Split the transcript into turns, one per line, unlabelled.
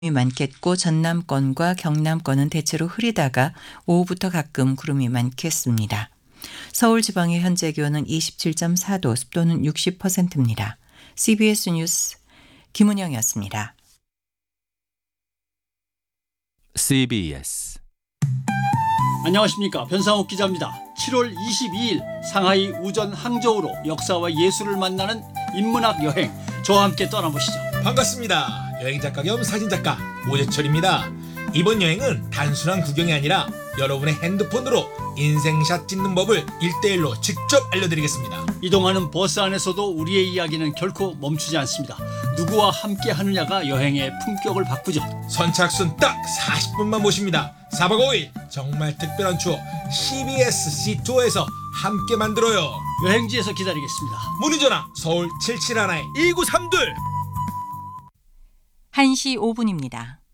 많겠고 전남권과 경남권은 대체로 흐리다가 오후부터 가끔 구름이 많겠습니다. 서울 지방의 현재 기온은 27.4도, 습도는 60%입니다. CBS 뉴스 김은영이었습니다.
CBS
안녕하십니까, 변상욱 기자입니다. 7월 22일 상하이 우전 항저우로 역사와 예술을 만나는 인문학 여행, 저와 함께 떠나보시죠.
반갑습니다. 여행작가 겸 사진작가 오재철입니다. 이번 여행은 단순한 구경이 아니라 여러분의 핸드폰으로 인생샷 찍는 법을 1대1로 직접 알려드리겠습니다.
이동하는 버스 안에서도 우리의 이야기는 결코 멈추지 않습니다. 누구와 함께 하느냐가 여행의 품격을 바꾸죠.
선착순 딱 40분만 모십니다. 4박 5일 정말 특별한 추억 CBS C2에서 함께 만들어요.
여행지에서 기다리겠습니다.
문의전화 서울 771-2932.
1시 5분입니다.